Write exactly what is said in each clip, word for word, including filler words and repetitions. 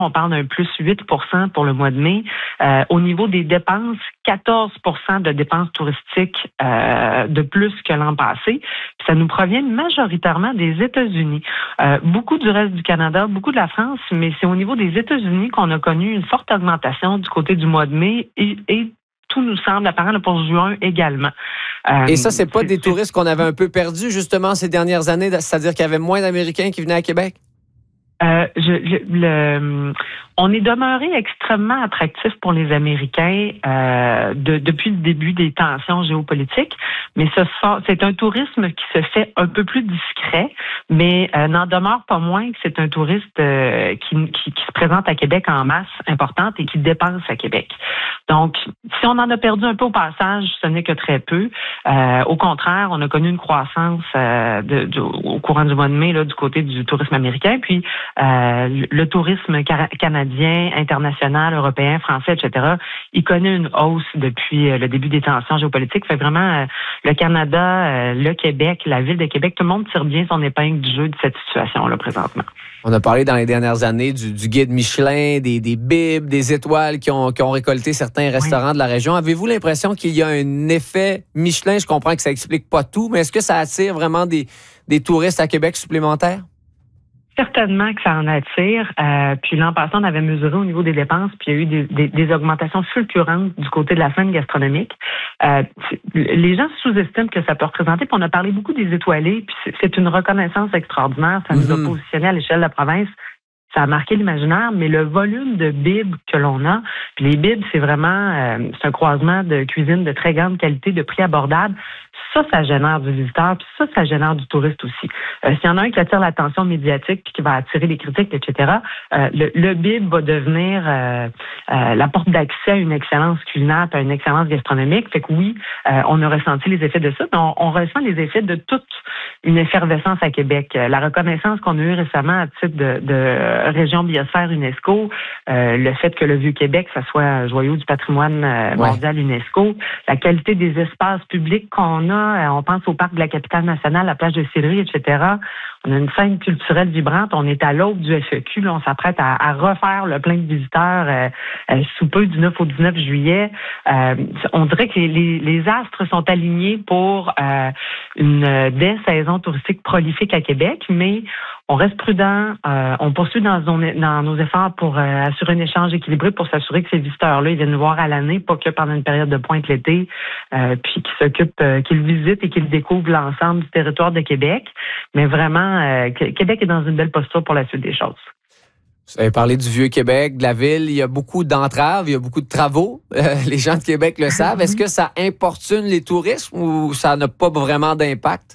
on parle d'un plus huit pour cent pour le mois de mai. Euh, au niveau des dépenses, quatorze pour cent de dépenses touristiques euh, de plus que l'an passé. Puis ça nous provient majoritairement des États-Unis. Euh, beaucoup du reste du Canada, beaucoup de la France, mais c'est au niveau des États-Unis qu'on a connu une forte augmentation du côté du mois de mai et, et tout nous semble apparent pour juin également. Euh, et ça, c'est pas c'est, des touristes qu'on avait un peu perdus justement ces dernières années, c'est-à-dire qu'il y avait moins d'Américains qui venaient à Québec? Euh, je, je, le, on est demeuré extrêmement attractif pour les Américains euh, de, depuis le début des tensions géopolitiques, mais ce sont, c'est un tourisme qui se fait un peu plus discret, mais euh, n'en demeure pas moins que c'est un touriste euh, qui, qui, qui se présente à Québec en masse importante et qui dépense à Québec. Donc, si on en a perdu un peu au passage, ce n'est que très peu. Euh, au contraire, on a connu une croissance euh, de, de, au courant du mois de mai là, du côté du tourisme américain, puis Euh, le tourisme canadien, international, européen, français, et cetera, il connaît une hausse depuis le début des tensions géopolitiques. Fait vraiment, le Canada, le Québec, la ville de Québec, tout le monde tire bien son épingle du jeu de cette situation-là présentement. On a parlé dans les dernières années du, du guide Michelin, des, des bibs, des étoiles qui ont, qui ont récolté certains restaurants oui. de la région. Avez-vous l'impression qu'il y a un effet Michelin? Je comprends que ça explique pas tout, mais est-ce que ça attire vraiment des, des touristes à Québec supplémentaires? Certainement que ça en attire. Euh, puis l'an passé, on avait mesuré au niveau des dépenses, puis il y a eu des, des, des augmentations fulgurantes du côté de la scène gastronomique. Euh, les gens sous-estiment que ça peut représenter. Puis on a parlé beaucoup des étoilés, puis c'est, c'est une reconnaissance extraordinaire. Ça nous mm-hmm. a positionné à l'échelle de la province. Ça a marqué l'imaginaire, mais le volume de bibes que l'on a, puis les bibes, c'est vraiment euh, c'est un croisement de cuisine de très grande qualité, de prix abordable. Ça, ça génère du visiteur, puis ça, ça génère du touriste aussi. Euh, s'il y en a un qui attire l'attention médiatique puis qui va attirer les critiques, et cetera, euh, le, le bib va devenir euh, euh, la porte d'accès à une excellence culinaire puis à une excellence gastronomique. Fait que oui, euh, on a ressenti les effets de ça, mais on, on ressent les effets de toute une effervescence à Québec. La reconnaissance qu'on a eue récemment à titre de, de région biosphère UNESCO, euh, le fait que le Vieux-Québec, ça soit un joyau du patrimoine euh, mondial ouais. UNESCO, la qualité des espaces publics qu'on a, euh, on pense au parc de la capitale nationale, la plage de Sillery, et cetera. On a une scène culturelle vibrante, on est à l'aube du F E Q, là, on s'apprête à, à refaire le plein de visiteurs euh, euh, sous peu du neuf au dix-neuf juillet. Euh, on dirait que les, les, les astres sont alignés pour euh, une des-saison touristique prolifique à Québec, mais on reste prudent, euh, on poursuit dans, dans nos efforts pour euh, assurer un échange équilibré, pour s'assurer que ces visiteurs-là, ils viennent nous voir à l'année, pas que pendant une période de pointe l'été, euh, puis qu'ils s'occupent, euh, qu'ils visitent et qu'ils découvrent l'ensemble du territoire de Québec. Mais vraiment, euh, Québec est dans une belle posture pour la suite des choses. Vous avez parlé du Vieux-Québec, de la ville. Il y a beaucoup d'entraves, il y a beaucoup de travaux. Euh, les gens de Québec le savent. Est-ce que ça importune les touristes ou ça n'a pas vraiment d'impact?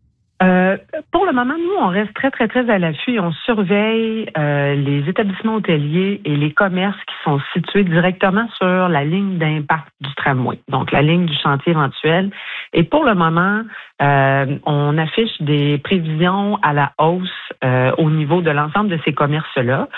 Euh, pour le moment, nous, on reste très, très, très à l'affût et on surveille euh, les établissements hôteliers et les commerces qui sont situés directement sur la ligne d'impact du tramway, donc la ligne du chantier éventuel. Et pour le moment, euh, on affiche des prévisions à la hausse euh, au niveau de l'ensemble de ces commerces-là.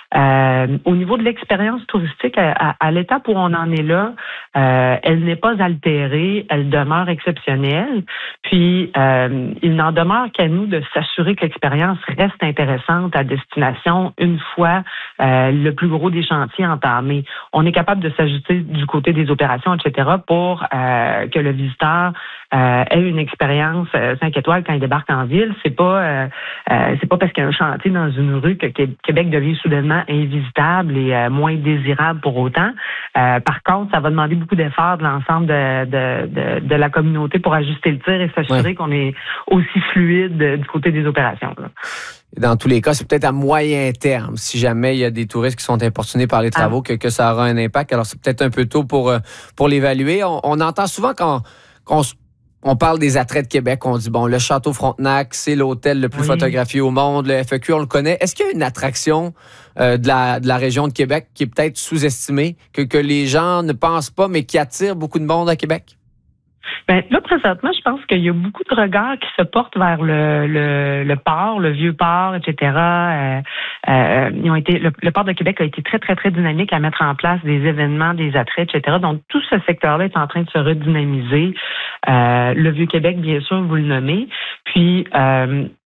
Euh, au niveau de l'expérience touristique, à, à, à l'étape où on en est là, euh, elle n'est pas altérée, elle demeure exceptionnelle. Puis, euh, il n'en demeure qu'à nous de s'assurer que l'expérience reste intéressante à destination une fois euh, le plus gros des chantiers entamés. On est capable de s'ajuster du côté des opérations, et cetera, pour euh, que le visiteur euh, ait une expérience euh, cinq étoiles quand il débarque en ville. C'est pas, euh, euh, c'est pas parce qu'il y a un chantier dans une rue que Québec devient soudainement invisitable et euh, moins désirable pour autant. Euh, par contre, ça va demander beaucoup d'efforts de l'ensemble de, de, de, de la communauté pour ajuster le tir et s'assurer ouais. qu'on est aussi fluide du côté des opérations. Là. Dans tous les cas, c'est peut-être à moyen terme, si jamais il y a des touristes qui sont importunés par les travaux, ah. que, que ça aura un impact. Alors, c'est peut-être un peu tôt pour, pour l'évaluer. On, on entend souvent quand, quand on On parle des attraits de Québec, on dit, bon, le Château Frontenac, c'est l'hôtel le plus oui. photographié au monde, le F E Q, on le connaît. Est-ce qu'il y a une attraction euh, de, la, de la région de Québec qui est peut-être sous-estimée, que, que les gens ne pensent pas, mais qui attire beaucoup de monde à Québec? Ben, là, présentement, je pense qu'il y a beaucoup de regards qui se portent vers le, le, le port, le vieux port, et cetera. Euh, euh, ils ont été, le, le port de Québec a été très, très, très dynamique à mettre en place des événements, des attraits, et cetera. Donc, tout ce secteur-là est en train de se redynamiser. Euh, le Vieux-Québec, bien sûr, vous le nommez. Puis, euh,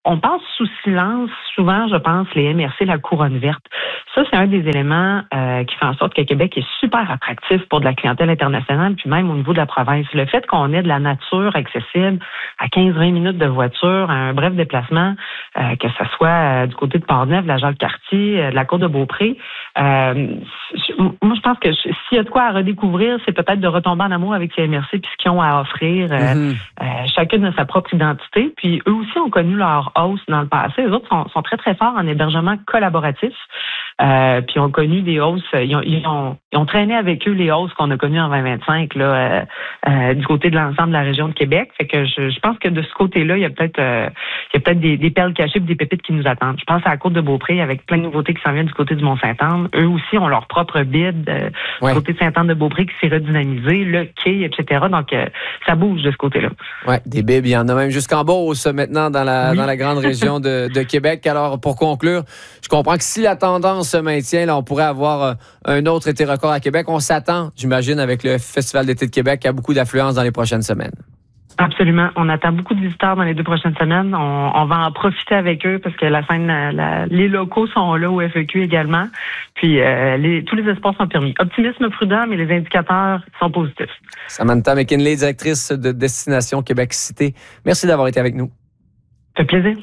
on passe sous silence souvent, je pense, les M R C, la couronne verte. Ça, c'est un des éléments euh, qui fait en sorte que Québec est super attractif pour de la clientèle internationale, puis même au niveau de la province. Le fait qu'on ait de la nature accessible à quinze à vingt minutes de voiture, à un bref déplacement, euh, que ce soit euh, du côté de Port-Neuf, de la Jacques-Cartier, euh, de la Côte-de-Beaupré, euh, moi, je pense que s'il y a de quoi à redécouvrir, c'est peut-être de retomber en amour avec ces M R C puis ce qu'ils ont à offrir. Euh, mm-hmm. euh, chacune a sa propre identité, puis eux aussi ont connu leur hausse dans le passé. Les autres sont, sont très, très forts en hébergement collaboratif. Euh, puis ont connu des hausses, ils ont, ils ont, ils ont traîné avec eux les hausses qu'on a connues en vingt vingt-cinq là, euh, euh, du côté de l'ensemble de la région de Québec. Fait que je, je pense que de ce côté-là, il y a peut-être euh, il y a peut-être des, des perles cachées et des pépites qui nous attendent. Je pense à la Côte-de-Beaupré avec plein de nouveautés qui s'en viennent du côté du Mont-Saint-Anne. Eux aussi ont leur propre bid euh, ouais. du côté de Sainte-Anne-de-Beaupré qui s'est redynamisé, le quai, et cetera. Donc euh, ça bouge de ce côté-là. Oui, des bibs, il y en a même jusqu'en Beauce maintenant dans la oui. dans la grande région de, de Québec. Alors pour conclure, je comprends que si la tendance se maintient, là, on pourrait avoir euh, un autre été record à Québec. On s'attend, j'imagine, avec le Festival d'été de Québec, à beaucoup d'affluence dans les prochaines semaines. Absolument. On attend beaucoup de visiteurs dans les deux prochaines semaines. On, on va en profiter avec eux parce que la scène, la, les locaux sont là au F E Q également. Puis euh, les, tous les espoirs sont permis. Optimisme prudent, mais les indicateurs sont positifs. Samantha McKinley, directrice de Destination Québec Cité. Merci d'avoir été avec nous. Ça fait plaisir.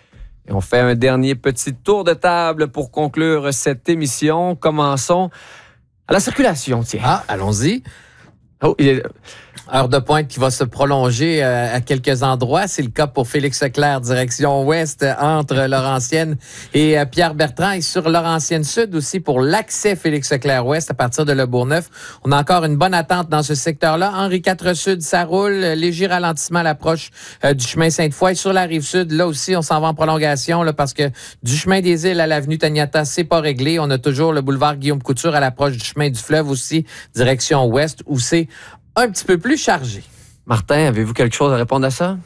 Et on fait un dernier petit tour de table pour conclure cette émission. Commençons à la circulation, tiens. Ah, allons-y. Oh, il est... Heure de pointe qui va se prolonger euh, à quelques endroits. C'est le cas pour Félix Leclerc, direction ouest, entre Laurentienne et euh, Pierre-Bertrand. Et sur Laurentienne-Sud aussi pour l'accès Félix Leclerc-Ouest à partir de Le Bourgneuf. On a encore une bonne attente dans ce secteur-là. Henri quatre Sud, ça roule. Léger ralentissement à l'approche euh, du chemin Sainte-Foy. Sur la Rive-Sud, là aussi, on s'en va en prolongation là, parce que du chemin des Îles à l'avenue Taniata, c'est pas réglé. On a toujours le boulevard Guillaume-Couture à l'approche du chemin du fleuve aussi, direction ouest, où c'est un petit peu plus chargé. Martin, avez-vous quelque chose à répondre à ça?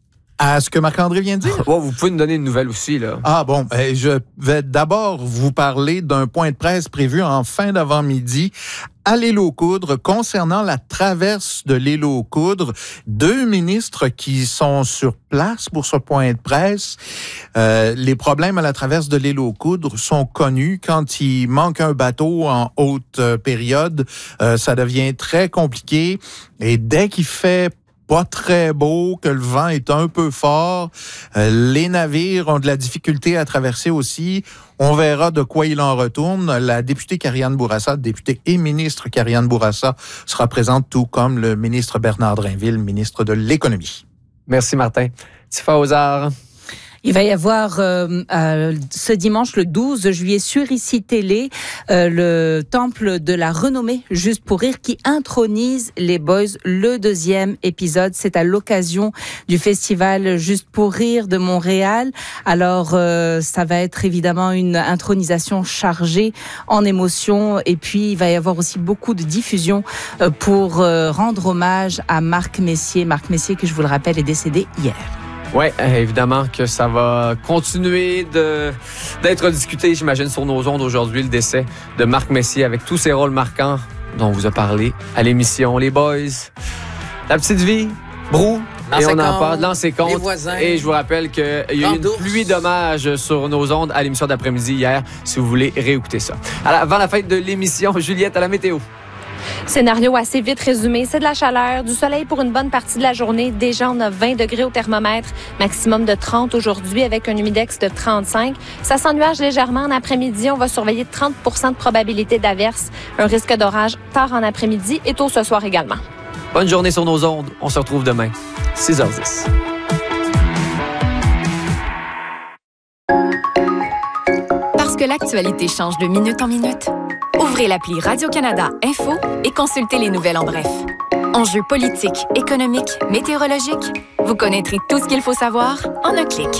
À ce que Marc-André vient de dire? Oh, vous pouvez nous donner une nouvelle aussi, là. Ah bon, ben, je vais d'abord vous parler d'un point de presse prévu en fin d'avant-midi à l'île aux Coudres concernant la traverse de l'île aux Coudres. Deux ministres qui sont sur place pour ce point de presse. Euh, les problèmes à la traverse de l'île aux Coudres sont connus. Quand il manque un bateau en haute euh, période, euh, ça devient très compliqué. Et dès qu'il fait pas très beau, que le vent est un peu fort, euh, les navires ont de la difficulté à traverser aussi. On verra de quoi il en retourne. La députée Karianne Bourassa, députée et ministre Karianne Bourassa, sera présente, tout comme le ministre Bernard Drainville, ministre de l'Économie. Merci, Martin. Tifa Ozard. Il va y avoir euh, euh, ce dimanche, le douze juillet, sur Ici Télé, euh, le temple de la renommée Juste pour rire qui intronise les Boys. Le deuxième épisode, c'est à l'occasion du festival Juste pour rire de Montréal. Alors, euh, ça va être évidemment une intronisation chargée en émotions. Et puis, il va y avoir aussi beaucoup de diffusion euh, pour euh, rendre hommage à Marc Messier. Marc Messier, que je vous le rappelle, est décédé hier. Oui, évidemment que ça va continuer de, d'être discuté, j'imagine, sur nos ondes aujourd'hui, le décès de Marc Messier avec tous ses rôles marquants dont on vous a parlé à l'émission. Les Boys, La Petite Vie, Brou, et on en parle, Lancer compte. Les voisins. Et je vous rappelle qu'il y a eu une pluie d'hommages sur nos ondes à l'émission d'après-midi hier, si vous voulez réécouter ça. Alors, avant la fin de l'émission, Juliette, à la météo. Scénario assez vite résumé, c'est de la chaleur, du soleil pour une bonne partie de la journée. Déjà, on a vingt degrés au thermomètre, maximum de trente aujourd'hui avec un humidex de trente-cinq. Ça s'ennuage légèrement en après-midi. On va surveiller trente pour cent de probabilité d'averse, un risque d'orage tard en après-midi et tôt ce soir également. Bonne journée sur nos ondes. On se retrouve demain, six heures dix. Parce que l'actualité change de minute en minute, ouvrez l'appli Radio-Canada Info et consultez les nouvelles en bref. Enjeux politiques, économiques, météorologiques, vous connaîtrez tout ce qu'il faut savoir en un clic.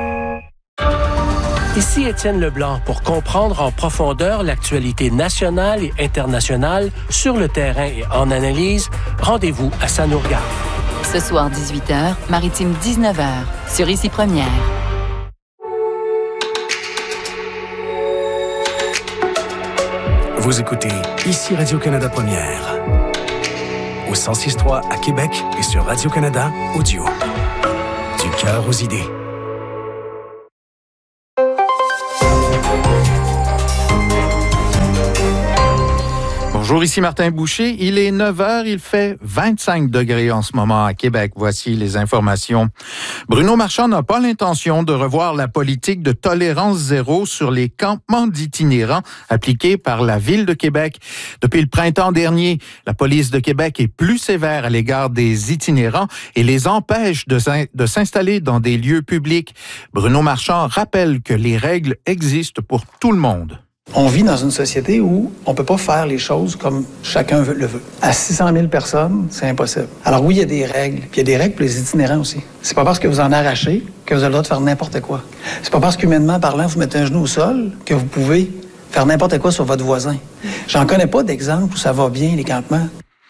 Ici Étienne Leblanc pour comprendre en profondeur l'actualité nationale et internationale sur le terrain et en analyse. Rendez-vous à Ça nous regarde. Ce soir dix-huit heures, Maritime dix-neuf heures, sur Ici Première. Vous écoutez Ici Radio-Canada Première. Au cent six point trois à Québec et sur Radio-Canada Audio. Du cœur aux idées. Bonjour, ici Martin Boucher. Il est neuf heures, il fait vingt-cinq degrés en ce moment à Québec. Voici les informations. Bruno Marchand n'a pas l'intention de revoir la politique de tolérance zéro sur les campements d'itinérants appliqués par la Ville de Québec. Depuis le printemps dernier, la police de Québec est plus sévère à l'égard des itinérants et les empêche de, s'in- de s'installer dans des lieux publics. Bruno Marchand rappelle que les règles existent pour tout le monde. On vit dans une société où on ne peut pas faire les choses comme chacun veut, le veut. À six cent mille personnes, c'est impossible. Alors oui, il y a des règles. Puis il y a des règles pour les itinérants aussi. C'est pas parce que vous en arrachez que vous avez le droit de faire n'importe quoi. C'est pas parce qu'humainement parlant, vous mettez un genou au sol que vous pouvez faire n'importe quoi sur votre voisin. J'en connais pas d'exemple où ça va bien, les campements.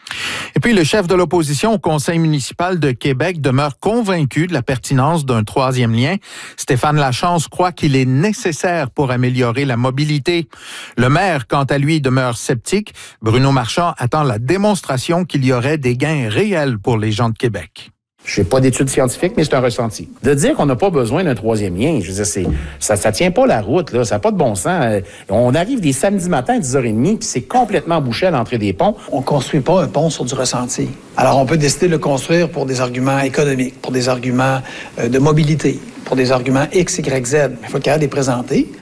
Et puis, le chef de l'opposition au Conseil municipal de Québec demeure convaincu de la pertinence d'un troisième lien. Stéphane Lachance croit qu'il est nécessaire pour améliorer la mobilité. Le maire, quant à lui, demeure sceptique. Bruno Marchand attend la démonstration qu'il y aurait des gains réels pour les gens de Québec. Je n'ai pas d'études scientifiques, mais c'est un ressenti. De dire qu'on n'a pas besoin d'un troisième lien, je veux dire, c'est, ça ne tient pas la route, là, ça n'a pas de bon sens. On arrive des samedis matins à dix heures trente, puis c'est complètement bouché à l'entrée des ponts. On ne construit pas un pont sur du ressenti. Alors, on peut décider de le construire pour des arguments économiques, pour des arguments euh, de mobilité, pour des arguments X, Y, Z. Mais il faut être capable de les présenter.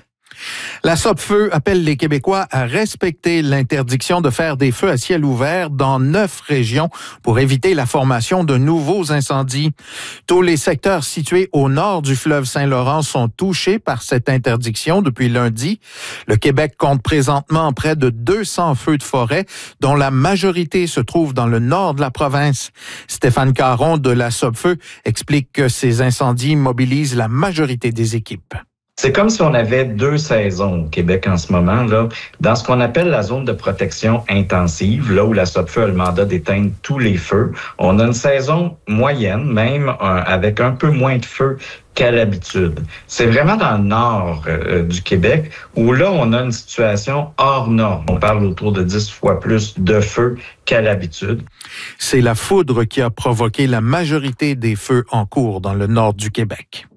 La Sopfeu appelle les Québécois à respecter l'interdiction de faire des feux à ciel ouvert dans neuf régions pour éviter la formation de nouveaux incendies. Tous les secteurs situés au nord du fleuve Saint-Laurent sont touchés par cette interdiction depuis lundi. Le Québec compte présentement près de deux cents feux de forêt, dont la majorité se trouve dans le nord de la province. Stéphane Caron de la Sopfeu explique que ces incendies mobilisent la majorité des équipes. C'est comme si on avait deux saisons au Québec en ce moment, là, dans ce qu'on appelle la zone de protection intensive, là où la Sopfeu a le mandat d'éteindre tous les feux. On a une saison moyenne, même un, avec un peu moins de feux qu'à l'habitude. C'est vraiment dans le nord euh, du Québec où là, on a une situation hors norme. On parle autour de dix fois plus de feux qu'à l'habitude. C'est la foudre qui a provoqué la majorité des feux en cours dans le nord du Québec.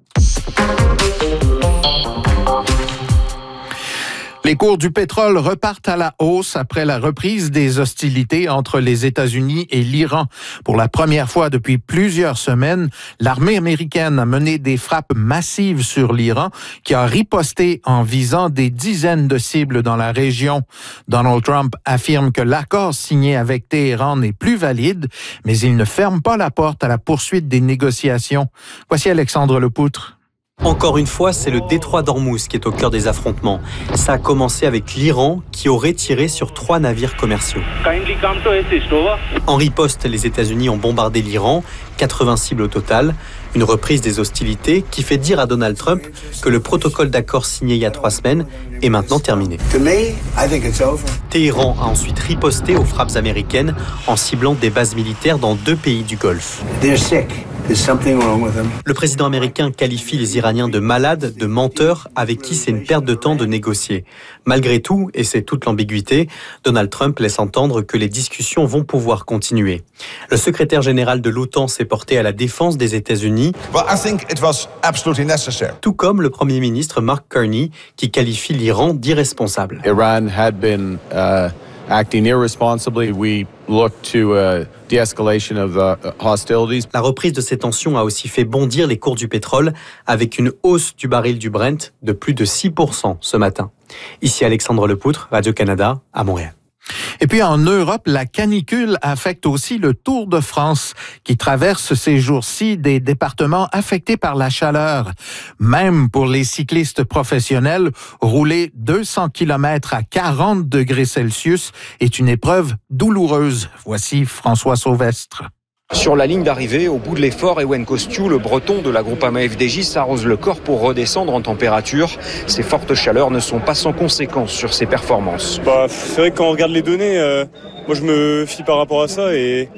Les cours du pétrole repartent à la hausse après la reprise des hostilités entre les États-Unis et l'Iran. Pour la première fois depuis plusieurs semaines, l'armée américaine a mené des frappes massives sur l'Iran, qui a riposté en visant des dizaines de cibles dans la région. Donald Trump affirme que l'accord signé avec Téhéran n'est plus valide, mais il ne ferme pas la porte à la poursuite des négociations. Voici Alexandre Lepoutre. Encore une fois, c'est le détroit d'Ormuz qui est au cœur des affrontements. Ça a commencé avec l'Iran qui aurait tiré sur trois navires commerciaux. En riposte, les États-Unis ont bombardé l'Iran, quatre-vingts cibles au total. Une reprise des hostilités qui fait dire à Donald Trump que le protocole d'accord signé il y a trois semaines est maintenant terminé. Téhéran a ensuite riposté aux frappes américaines en ciblant des bases militaires dans deux pays du Golfe. Le président américain qualifie les Iraniens de malades, de menteurs, avec qui c'est une perte de temps de négocier. Malgré tout, et c'est toute l'ambiguïté, Donald Trump laisse entendre que les discussions vont pouvoir continuer. Le secrétaire général de l'OTAN s'est porté à la défense des États-Unis, well, I think it was absolutely necessary. Tout comme le Premier ministre Mark Carney, qui qualifie l'Iran d'irresponsable. Iran had been uh, acting irresponsibly. We look to uh, de-escalation of the hostilities. La reprise de ces tensions a aussi fait bondir les cours du pétrole, avec une hausse du baril du Brent de plus de six pour cent ce matin. Ici Alexandre Lepoutre, Radio-Canada, à Montréal. Et puis en Europe, la canicule affecte aussi le Tour de France, qui traverse ces jours-ci des départements affectés par la chaleur. Même pour les cyclistes professionnels, rouler deux cents kilomètres à quarante degrés Celsius est une épreuve douloureuse. Voici François Sauvestre. Sur la ligne d'arrivée, au bout de l'effort, Ewen Kostiou, le breton de la Groupama F D J, s'arrose le corps pour redescendre en température. Ces fortes chaleurs ne sont pas sans conséquences sur ses performances. Bah, c'est vrai que quand on regarde les données, euh, moi je me fie par rapport à ça et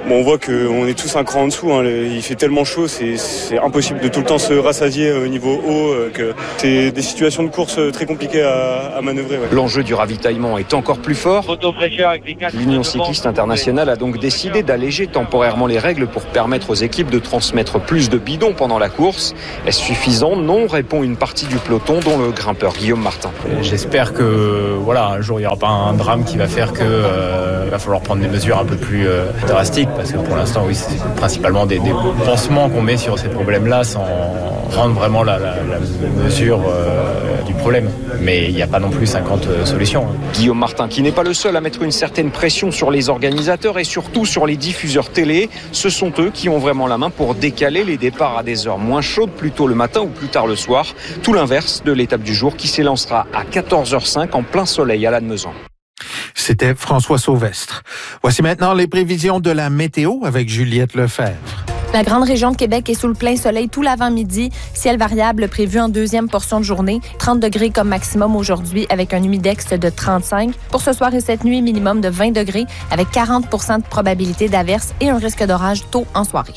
Bon, on voit qu'on est tous un cran en dessous. Hein. Il fait tellement chaud, c'est, c'est impossible de tout le temps se rassasier au niveau haut. Que c'est des situations de course très compliquées à, à manœuvrer. Ouais. L'enjeu du ravitaillement est encore plus fort. L'Union cycliste internationale a donc décidé d'alléger temporairement les règles pour permettre aux équipes de transmettre plus de bidons pendant la course. Est-ce suffisant? Non, répond une partie du peloton, dont le grimpeur Guillaume Martin. J'espère que voilà, un jour il n'y aura pas un drame qui va faire que euh, va falloir prendre des mesures un peu plus euh, drastiques, parce que pour l'instant, oui, c'est principalement des, des pansements qu'on met sur ces problèmes-là sans rendre vraiment la, la, la mesure euh, du problème. Mais il n'y a pas non plus cinquante solutions. Hein. Guillaume Martin, qui n'est pas le seul à mettre une certaine pression sur les organisateurs et surtout sur les diffuseurs télé, ce sont eux qui ont vraiment la main pour décaler les départs à des heures moins chaudes, plus tôt le matin ou plus tard le soir. Tout l'inverse de l'étape du jour qui s'élancera à quatorze heures cinq en plein soleil à Lannemezan. C'était François Sauvestre. Voici maintenant les prévisions de la météo avec Juliette Lefebvre. La grande région de Québec est sous le plein soleil tout l'avant-midi. Ciel variable prévu en deuxième portion de journée. trente degrés comme maximum aujourd'hui avec un humidex de trente-cinq. Pour ce soir et cette nuit, minimum de vingt degrés avec quarante pour cent de probabilité d'averse et un risque d'orage tôt en soirée.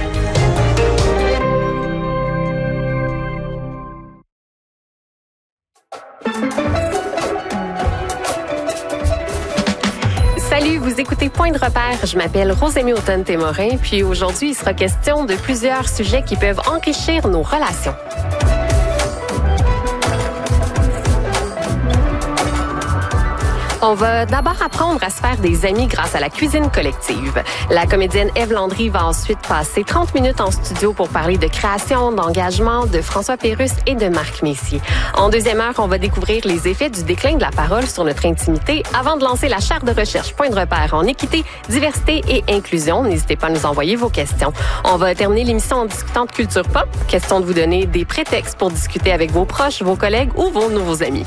Salut, vous écoutez Point de repère. Je m'appelle Rosémie Automne-Témorin, puis aujourd'hui, il sera question de plusieurs sujets qui peuvent enrichir nos relations. On va d'abord apprendre à se faire des amis grâce à la cuisine collective. La comédienne Ève Landry va ensuite passer trente minutes en studio pour parler de création, d'engagement de François Pérusse et de Marc Messier. En deuxième heure, on va découvrir les effets du déclin de la parole sur notre intimité avant de lancer la chaire de recherche Point de repère en équité, diversité et inclusion. N'hésitez pas à nous envoyer vos questions. On va terminer l'émission en discutant de culture pop. Question de vous donner des prétextes pour discuter avec vos proches, vos collègues ou vos nouveaux amis.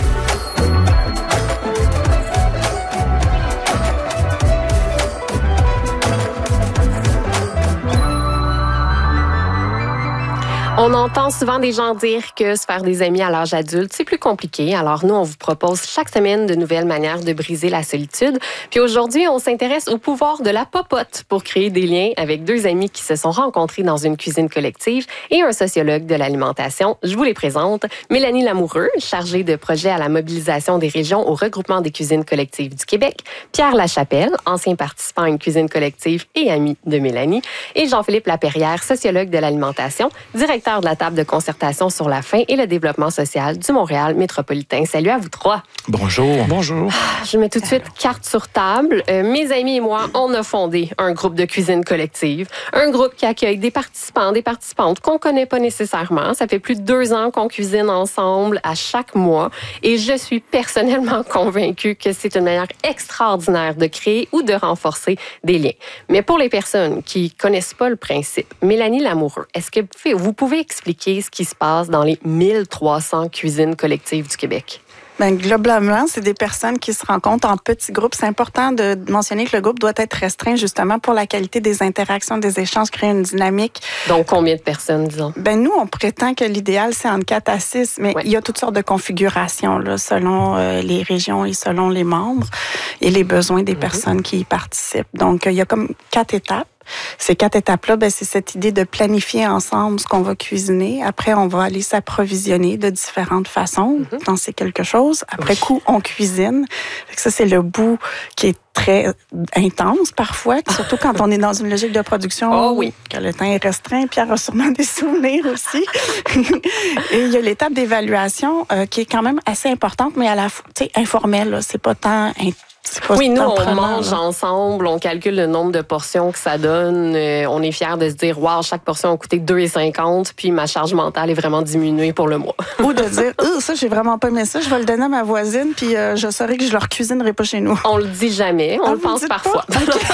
On entend souvent des gens dire que se faire des amis à l'âge adulte, c'est plus compliqué. Alors nous, on vous propose chaque semaine de nouvelles manières de briser la solitude. Puis aujourd'hui, on s'intéresse au pouvoir de la popote pour créer des liens avec deux amis qui se sont rencontrés dans une cuisine collective et un sociologue de l'alimentation. Je vous les présente. Mélanie Lamoureux, chargée de projet à la mobilisation des régions au regroupement des cuisines collectives du Québec. Pierre Lachapelle, ancien participant à une cuisine collective et ami de Mélanie. Et Jean-Philippe Laperrière, sociologue de l'alimentation, directeur de la table de concertation sur la faim et le développement social du Montréal métropolitain. Salut à vous trois. Bonjour. Bonjour. Je mets tout de suite carte sur table. Euh, mes amis et moi, on a fondé un groupe de cuisine collective, un groupe qui accueille des participants, des participantes qu'on connaît pas nécessairement. Ça fait plus de deux ans qu'on cuisine ensemble à chaque mois et je suis personnellement convaincue que c'est une manière extraordinaire de créer ou de renforcer des liens. Mais pour les personnes qui connaissent pas le principe, Mélanie Lamoureux, est-ce que vous pouvez expliquer ce qui se passe dans les mille trois cents cuisines collectives du Québec? Bien, globalement, c'est des personnes qui se rencontrent en petits groupes. C'est important de mentionner que le groupe doit être restreint justement pour la qualité des interactions, des échanges, créer une dynamique. Donc, combien de personnes, disons? Ben nous, on prétend que l'idéal, c'est entre quatre à six, mais ouais. Il y a toutes sortes de configurations là, selon euh, les régions et selon les membres et les besoins des mm-hmm. personnes qui y participent. Donc, il y a comme quatre étapes. Ces quatre étapes-là, ben, c'est cette idée de planifier ensemble ce qu'on va cuisiner. Après, on va aller s'approvisionner de différentes façons, mm-hmm. lancer quelque chose. Après coup, on cuisine. Ça, c'est le bout qui est très intense parfois, surtout quand on est dans une logique de production oh, oui. que le temps est restreint. Pierre a sûrement des souvenirs aussi. Et il y a l'étape d'évaluation euh, qui est quand même assez importante, mais à la fois informelle. Là. C'est pas tant intense. Oui, nous, on mange là. ensemble, on calcule le nombre de portions que ça donne. Euh, on est fiers de se dire, wow, chaque portion a coûté deux dollars cinquante, puis ma charge mentale est vraiment diminuée pour le mois. Ou de dire, oh, ça, j'ai vraiment pas aimé ça, je vais le donner à ma voisine, puis euh, je saurai que je leur cuisinerai pas chez nous. On le dit jamais, on ah, le pense parfois.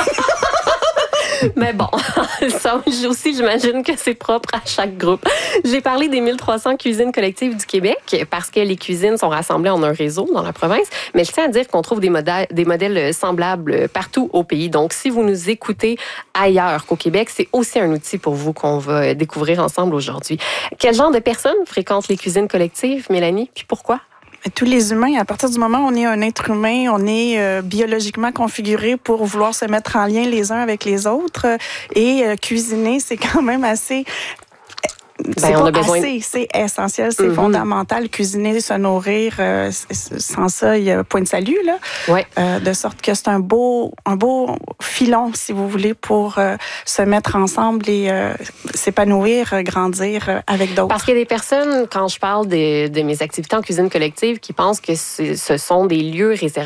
Mais bon, ça aussi, j'imagine que c'est propre à chaque groupe. J'ai parlé des mille trois cents cuisines collectives du Québec parce que les cuisines sont rassemblées en un réseau dans la province, mais je tiens à dire qu'on trouve des modèles, des modèles semblables partout au pays. Donc, si vous nous écoutez ailleurs qu'au Québec, c'est aussi un outil pour vous qu'on va découvrir ensemble aujourd'hui. Quel genre de personnes fréquentent les cuisines collectives, Mélanie, puis pourquoi? Tous les humains, à partir du moment où on est un être humain, on est euh, biologiquement configuré pour vouloir se mettre en lien les uns avec les autres. Et euh, cuisiner, c'est quand même assez... C'est ben, pas assez, de... c'est essentiel, c'est mm-hmm. fondamental. Cuisiner, se nourrir, euh, sans ça, il y a point de salut, là. Ouais. Euh, de sorte que c'est un beau, un beau filon, si vous voulez, pour euh, se mettre ensemble et euh, s'épanouir, euh, grandir euh, avec d'autres. Parce qu'il y a des personnes, quand je parle de, de mes activités en cuisine collective, qui pensent que ce sont des lieux réservés